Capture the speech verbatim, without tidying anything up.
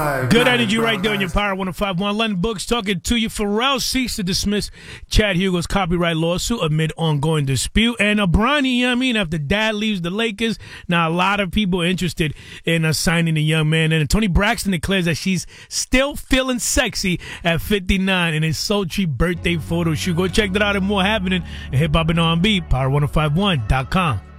Good energy right there on your Power one oh five point one. London Books talking to you. Pharrell seeks to dismiss Chad Hugo's copyright lawsuit amid ongoing dispute. And uh, Bronny, you know what I mean, after dad leaves the Lakers, now a lot of people are interested in uh, signing the young man. And Toni Braxton declares that she's still feeling sexy at fifty-nine in his sultry birthday photo shoot. Go check that out and more happening at Hip Hop and R and B, power ten fifty-one dot com.